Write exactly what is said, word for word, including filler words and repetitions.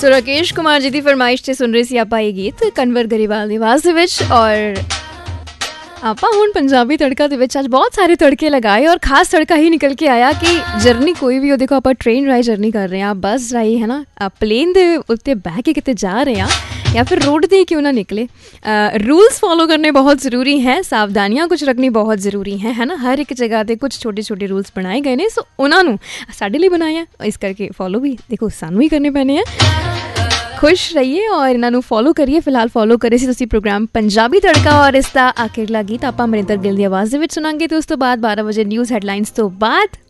ਸੋ ਰਾਕੇਸ਼ ਕੁਮਾਰ ਜੀ ਦੀ ਫਰਮਾਇਸ਼ 'ਤੇ ਸੁਣ ਰਹੇ ਸੀ ਆਪਾਂ ਇਹ ਗੀਤ ਕਨਵਰ ਗਰੇਵਾਲ ਦੀ ਆਵਾਜ਼ ਦੇ ਵਿੱਚ। ਔਰ ਆਪਾਂ ਹੁਣ ਪੰਜਾਬੀ ਤੜਕਾ ਦੇ ਵਿੱਚ ਅੱਜ ਬਹੁਤ ਸਾਰੇ ਤੜਕੇ ਲਗਾਏ ਔਰ ਖਾਸ ਤੜਕਾ ਹੀ ਨਿਕਲ ਕੇ ਆਇਆ ਕਿ ਜਰਨੀ ਕੋਈ ਵੀ, ਉਹ ਦੇਖੋ ਆਪਾਂ ਟ੍ਰੇਨ ਰਾਹੀਂ ਜਰਨੀ ਕਰ ਰਹੇ ਹਾਂ, ਬੱਸ ਰਾਹੀਂ ਹੈ ਨਾ, ਪਲੇਨ ਦੇ ਉੱਤੇ ਬਹਿ ਕੇ ਕਿਤੇ ਜਾ ਰਹੇ ਹਾਂ ਜਾਂ ਫਿਰ रोड ਦੇ क्यों ना निकले, रूल्स फॉलो करने बहुत ज़रूरी हैं, सावधानियां कुछ रखनी बहुत ज़रूरी हैं, है ना। हर एक जगह पे कुछ छोटे छोटे रूल्स बनाए गए ने, सो उन्होंने साढ़े लिए बनाए हैं, इस करके फॉलो भी देखो सानू ही करने पैने हैं। खुश रहिए और इन्होंने फॉलो करिए। फिलहाल फॉलो करे सी तुसी प्रोग्राम पंजाबी तड़का और इसका आखिरला गीत आप अमरिंदर गिल की आवाज़ में सुनांगे, तो उस तो बाद बारह बजे न्यूज़ हैडलाइंस तो बाद